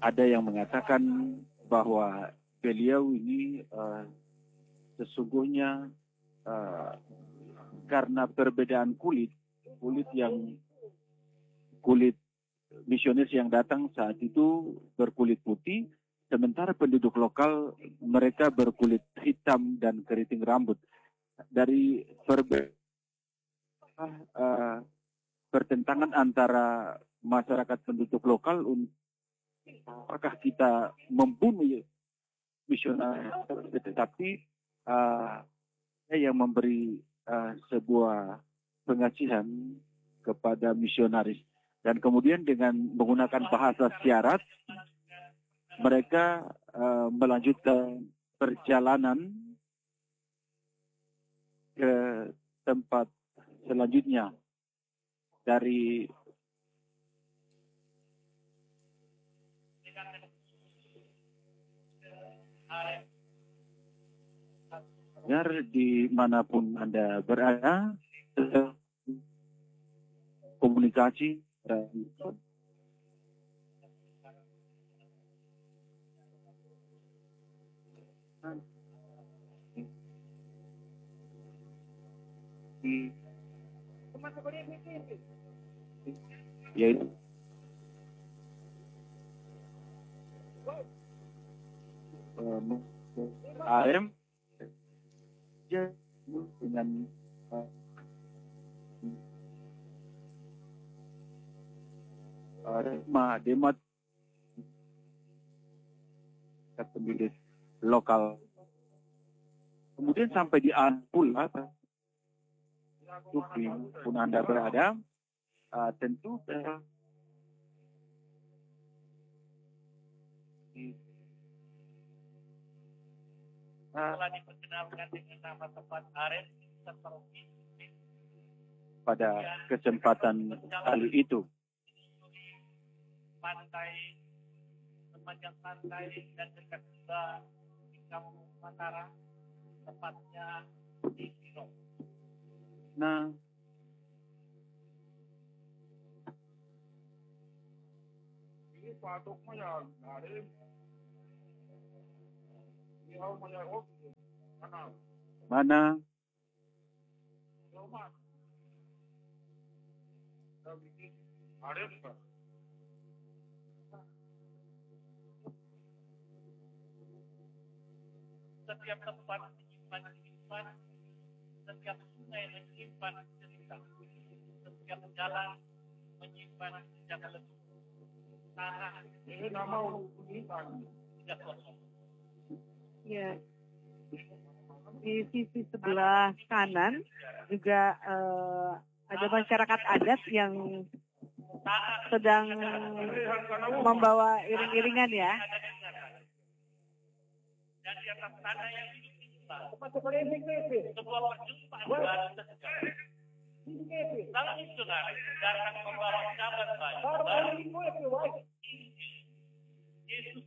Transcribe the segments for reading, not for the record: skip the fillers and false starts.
ada yang mengatakan bahwa beliau ini sesungguhnya karena perbedaan kulit misionis yang datang saat itu berkulit putih, sementara penduduk lokal mereka berkulit hitam dan keriting rambut. Dari pertentangan antara masyarakat penduduk lokal, apakah kita membunuh misionaris, tetapi yang memberi sebuah pengasihan kepada misionaris. Dan kemudian dengan menggunakan bahasa syarat, mereka melanjutkan perjalanan ke tempat selanjutnya dari dimanapun Anda berada, komunikasi yaitu AM dengan demat pemilik lokal. Kemudian sampai di Ampula, pun Anda berada, tentu telah diperkenalkan dengan nama tempat Aren pada kesempatan kali itu. Pantai, sepanjang pantai dan dekat juga di Kampung Mataram, tepatnya di Sino. Nah, ini patuknya ya, Aren. Mana? Setiap tempat menyimpan, setiap sungai menyimpan cerita, setiap jalan menyimpan jejak lesu. Tanah ini nama menyimpan tidak kosong. Ya, di sisi sebelah kanan juga ada masyarakat adat yang sedang membawa iring-iringan ya. Dan di atas tanah yang sebuah perjumpaan baru terjadi. Sang misionaris datang membawa kabar baik. Yesus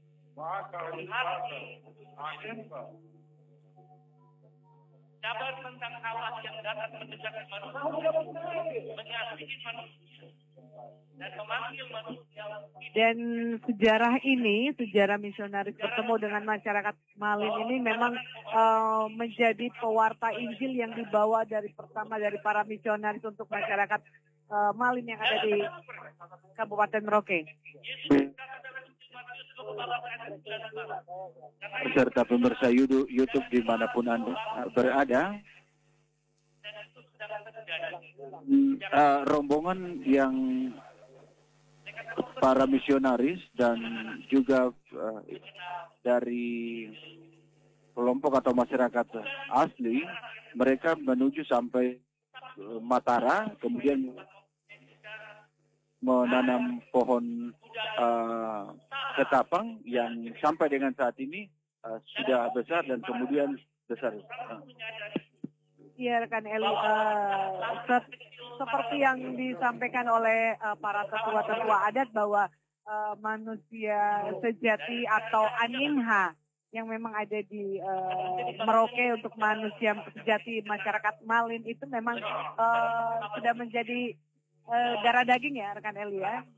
kabar tentang Allah yang datang mendekati manusia, mengasihi manusia, dan memanggil manusia. Dan sejarah misionaris bertemu dengan masyarakat Malin ini memang menjadi pewarta Injil yang dibawa dari para misionaris untuk masyarakat Malin yang ada di Kabupaten Merauke. Serta pemirsa YouTube dimanapun Anda berada, rombongan yang para misionaris dan juga dari kelompok atau masyarakat asli, mereka menuju sampai Matara, kemudian menanam pohon ketapang yang sampai dengan saat ini sudah besar dan kemudian besar. Iya rekan Eli, seperti yang disampaikan oleh para tetua-tetua adat bahwa manusia sejati atau Animha yang memang ada di Merauke untuk manusia sejati masyarakat Malin itu memang sudah menjadi darah daging ya rekan Eli ya.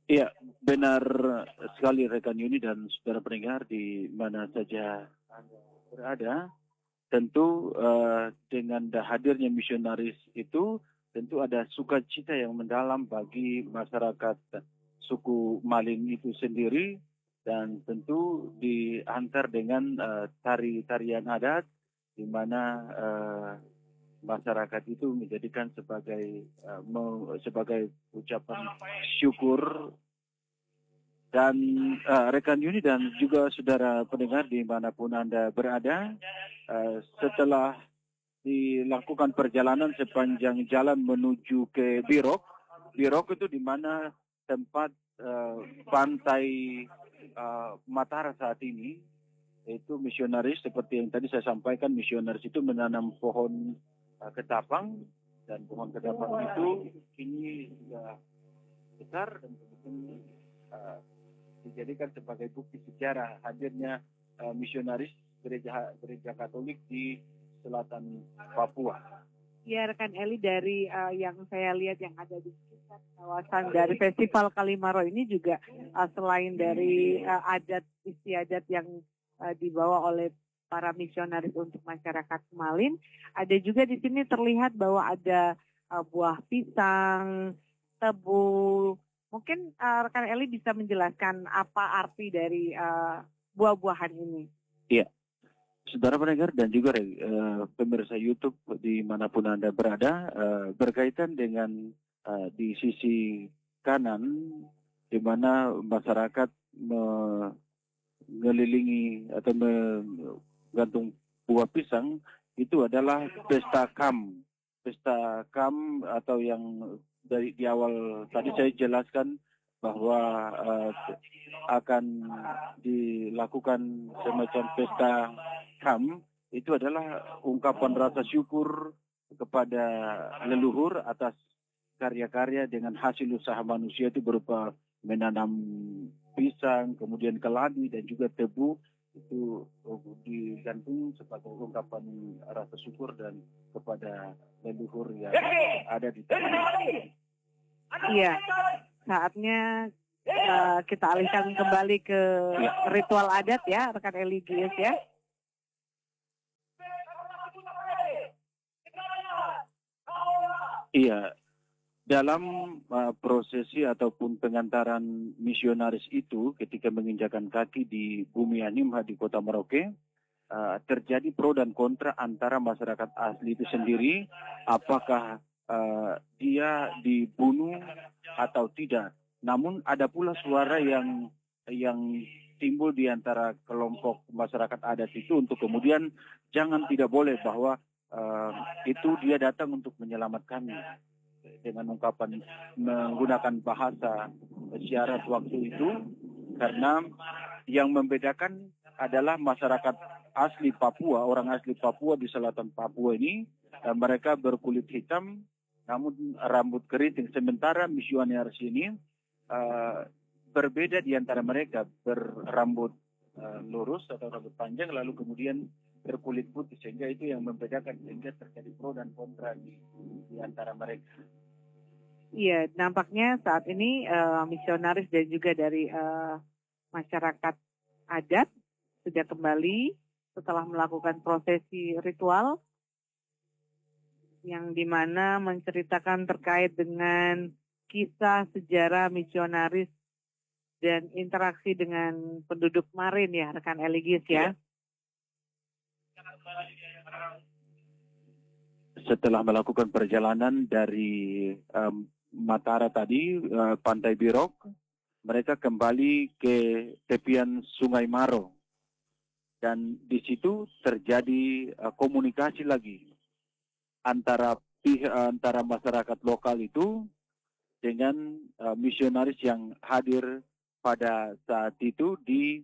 Iya, benar sekali rekan Yuni dan saudara pendengar di mana saja Anda berada. Tentu dengan hadirnya misionaris itu tentu ada sukacita yang mendalam bagi masyarakat suku Malin itu sendiri, dan tentu diantar dengan tari-tarian adat di mana masyarakat itu menjadikan sebagai ucapan syukur. Dan rekan Yuni dan juga saudara pendengar dimanapun Anda berada, setelah dilakukan perjalanan sepanjang jalan menuju ke Birok. Birok itu di mana tempat pantai Matara saat ini, itu misionaris seperti yang tadi saya sampaikan, misionaris itu menanam pohon ketapang, dan pohon ketapang itu kini sudah besar dan kemudian dijadikan sebagai bukti sejarah hadirnya misionaris gereja Katolik di selatan Papua. Ya rekan Eli, dari yang saya lihat yang ada di sekitar kawasan dari Festival Kalimaro ini juga selain dari adat istiadat yang dibawa oleh para misionaris untuk masyarakat Malin, ada juga di sini terlihat bahwa ada buah pisang, tebu. Mungkin rekan Eli bisa menjelaskan apa arti dari buah-buahan ini. Iya, saudara pendengar dan juga pemirsa YouTube dimanapun Anda berada, berkaitan dengan di sisi kanan, di mana masyarakat mengelilingi atau menggantung buah pisang, itu adalah pesta kam. Pesta kam atau yang di awal tadi saya jelaskan bahwa akan dilakukan semacam pesta kam, itu adalah ungkapan rasa syukur kepada leluhur atas karya-karya dengan hasil usaha manusia, itu berupa menanam pisang, kemudian keladi dan juga tebu, itu digantung sebagai ungkapan rasa syukur dan kepada leluhur yang ada di tanah. Iya, saatnya kita alihkan kembali ke ritual adat ya, rekan Eligius ya. Iya, dalam prosesi ataupun pengantaran misionaris itu, ketika menginjakan kaki di bumi Animha di kota Merauke, terjadi pro dan kontra antara masyarakat asli itu sendiri, apakah dia dibunuh atau tidak. Namun ada pula suara yang timbul di antara kelompok masyarakat adat itu untuk kemudian tidak boleh bahwa itu dia datang untuk menyelamatkan, dengan ungkapan menggunakan bahasa syarat waktu itu, karena yang membedakan adalah masyarakat asli Papua, orang asli Papua di selatan Papua ini, mereka berkulit hitam namun rambut keriting, sementara misionaris ini berbeda di antara mereka, berrambut lurus atau rambut panjang lalu kemudian berkulit putih, sehingga itu yang membedakan, sehingga terjadi pro dan kontra di antara mereka. Iya, nampaknya saat ini misionaris dan juga dari masyarakat adat sudah kembali setelah melakukan prosesi ritual yang dimana menceritakan terkait dengan kisah sejarah misionaris dan interaksi dengan penduduk Marin ya, rekan Eligius ya. Setelah melakukan perjalanan dari Matara tadi, Pantai Birok, mereka kembali ke tepian Sungai Maro. Dan di situ terjadi komunikasi lagi antara masyarakat lokal itu dengan misionaris yang hadir pada saat itu di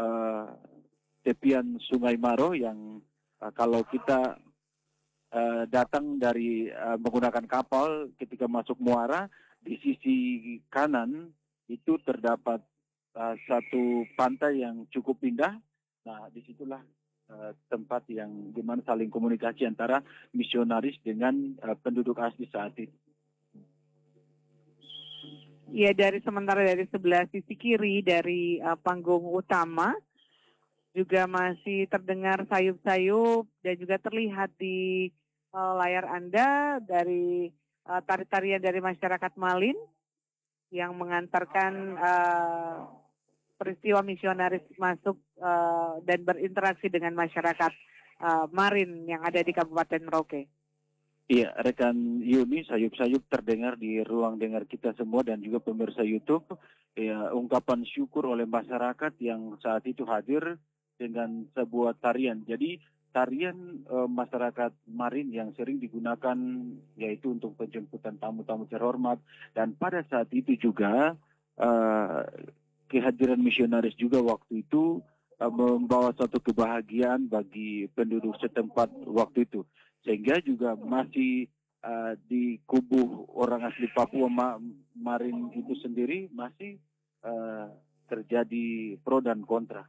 tepian Sungai Maro, yang kalau kita datang dari menggunakan kapal, ketika masuk muara di sisi kanan itu terdapat satu pantai yang cukup indah. Nah, disitulah tempat yang dimana saling komunikasi antara misionaris dengan penduduk asli saat itu. Ya, sementara dari sebelah sisi kiri dari panggung utama juga masih terdengar sayup-sayup dan juga terlihat di layar Anda dari tari-tarian dari masyarakat Malin yang mengantarkan peristiwa misionaris masuk dan berinteraksi dengan masyarakat Marin yang ada di Kabupaten Merauke. Iya, rekan Yuni, sayup-sayup terdengar di ruang dengar kita semua dan juga pemirsa YouTube. Ya, ungkapan syukur oleh masyarakat yang saat itu hadir dengan sebuah tarian. Jadi tarian masyarakat Marin yang sering digunakan yaitu untuk penjemputan tamu-tamu terhormat. Dan pada saat itu juga kehadiran misionaris juga waktu itu membawa suatu kebahagiaan bagi penduduk setempat waktu itu. Sehingga juga masih di kubu orang asli Papua Marin itu sendiri masih terjadi pro dan kontra.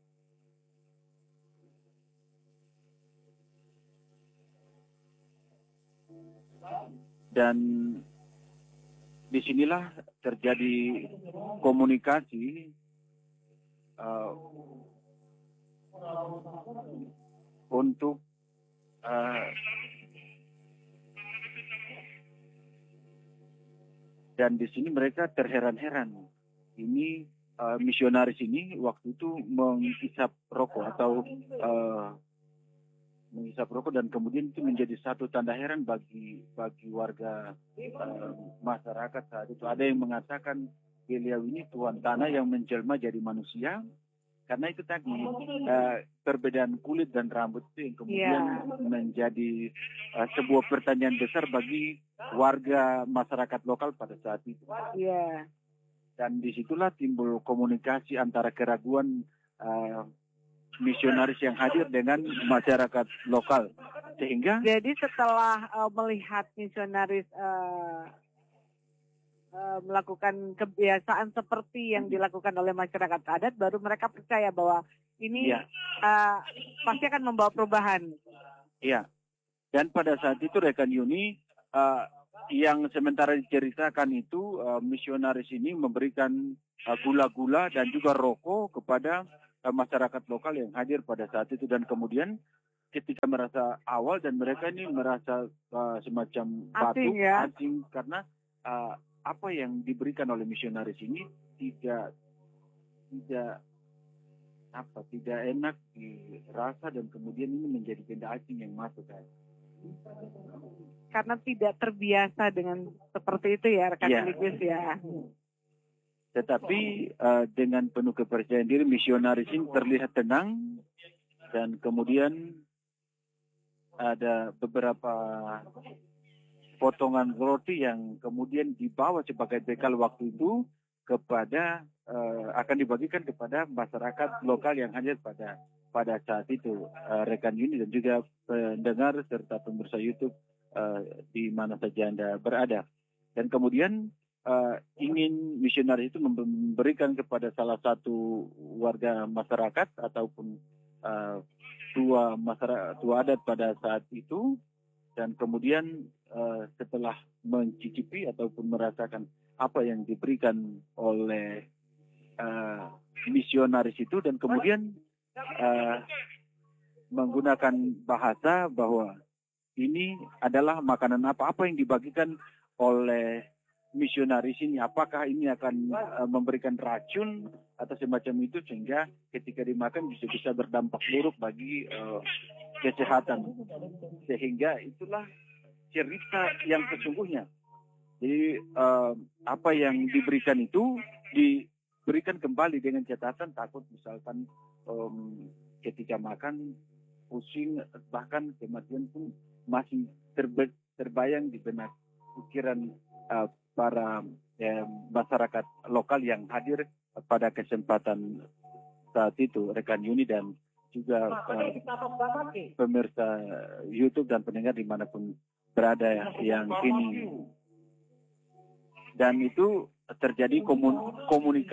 Dan disinilah terjadi komunikasi untuk dan di sini mereka terheran-heran. Ini misionaris ini waktu itu menghisap rokok atau menghisap rokok dan kemudian itu menjadi satu tanda heran bagi warga masyarakat saat itu. Ada yang mengatakan beliau ini tuan tanah yang menjelma jadi manusia. Karena itu tadi perbedaan kulit dan rambut itu yang kemudian menjadi sebuah pertanyaan besar bagi warga masyarakat lokal pada saat itu. Dan disitulah timbul komunikasi antara keraguan misionaris yang hadir dengan masyarakat lokal. Sehingga jadi setelah melihat misionaris melakukan kebiasaan seperti yang dilakukan oleh masyarakat adat, baru mereka percaya bahwa ini pasti akan membawa perubahan. Iya. Dan pada saat itu rekan Yuni, yang sementara diceritakan itu misionaris ini memberikan gula-gula dan juga rokok kepada masyarakat lokal yang hadir pada saat itu. Dan kemudian ketika merasa awal dan mereka ini merasa semacam batuk, asing karena apa yang diberikan oleh misionaris ini tidak enak dirasa dan kemudian ini menjadi benda asing yang masuk kan. Karena tidak terbiasa dengan seperti itu ya rekan Ligus ya. Tetapi dengan penuh kepercayaan diri misionaris ini terlihat tenang dan kemudian ada beberapa potongan roti yang kemudian dibawa sebagai bekal waktu itu kepada akan dibagikan kepada masyarakat lokal yang hadir pada saat itu, rekan Yuni dan juga pendengar serta pemirsa YouTube di mana saja Anda berada. Dan kemudian ingin misionaris itu memberikan kepada salah satu warga masyarakat ataupun tua adat pada saat itu. Dan kemudian setelah mencicipi ataupun merasakan apa yang diberikan oleh misionaris itu dan kemudian menggunakan bahasa bahwa ini adalah makanan apa yang dibagikan oleh misionaris ini. Apakah ini akan memberikan racun atau semacam itu sehingga ketika dimakan bisa berdampak buruk bagi kesehatan. Sehingga itulah cerita yang sesungguhnya. Jadi apa yang diberikan itu diberikan kembali dengan catatan takut misalkan ketika makan pusing bahkan kematian pun masih terbayang di benak pikiran para masyarakat lokal yang hadir pada kesempatan saat itu, rekan Yuni dan juga pemirsa YouTube dan pendengar dimanapun berada yang kini. Dan itu terjadi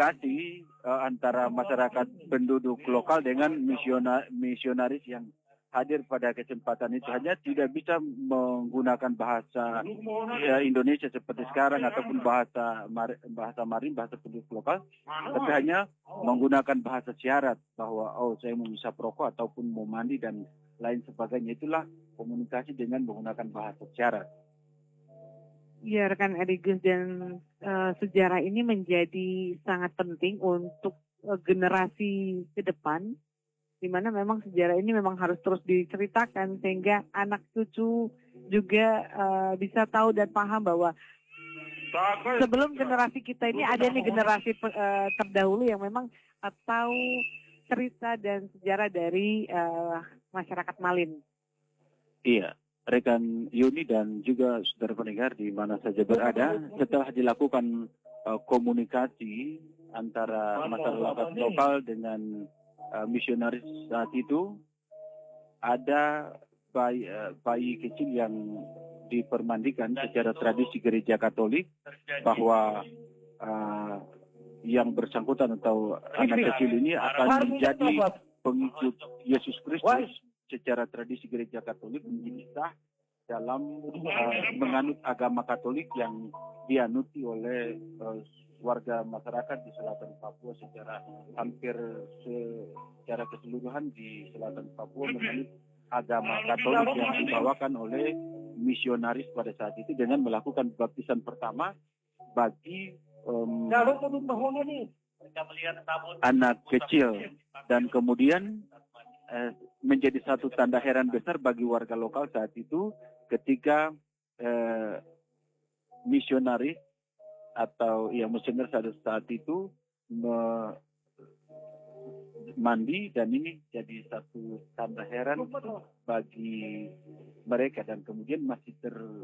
komunikasi antara masyarakat penduduk lokal dengan misionaris yang hadir pada kesempatan itu hanya tidak bisa menggunakan bahasa Indonesia seperti sekarang ataupun bahasa Marin, bahasa penduduk lokal, tapi hanya menggunakan bahasa isyarat bahwa saya mau isap rokok ataupun mau mandi dan lain sebagainya. Itulah komunikasi dengan menggunakan bahasa isyarat. Ya, rekan Adigus, dan sejarah ini menjadi sangat penting untuk generasi ke depan, di mana memang sejarah ini memang harus terus diceritakan sehingga anak cucu juga bisa tahu dan paham bahwa sebelum generasi kita ini ada nih generasi terdahulu yang memang tahu cerita dan sejarah dari masyarakat Malin. Iya, rekan Yuni dan juga saudara pendengar di mana saja berada, setelah dilakukan komunikasi antara masyarakat lokal dengan misionaris saat itu, ada bayi kecil yang dipermandikan secara tradisi gereja Katolik, bahwa yang bersangkutan atau anak kecil ini akan menjadi pengikut Yesus Kristus secara tradisi gereja Katolik, menjadi sah dalam menganut agama Katolik yang dianuti oleh warga masyarakat di selatan Papua secara hampir secara keseluruhan di selatan Papua menganut agama Katolik yang dibawakan oleh misionaris pada saat itu dengan melakukan baptisan pertama bagi anak kecil, dan kemudian menjadi satu tanda heran besar bagi warga lokal saat itu ketika misionaris atau misionaris saat itu mandi, dan ini jadi satu tanda heran bagi mereka, dan kemudian masih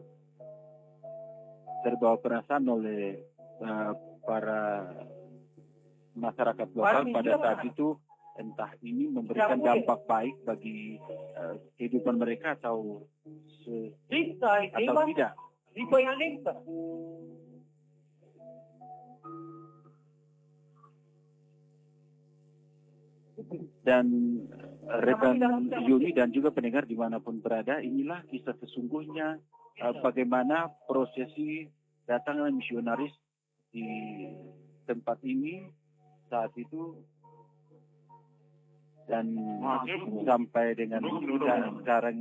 terbawa perasaan oleh para masyarakat lokal pada saat itu, entah ini memberikan dampak baik bagi kehidupan mereka atau tidak. Dan rekan Yuni dan juga pendengar dimanapun berada, inilah kisah sesungguhnya bagaimana prosesi datangnya misionaris di tempat ini saat itu, dan sampai dengan sekarang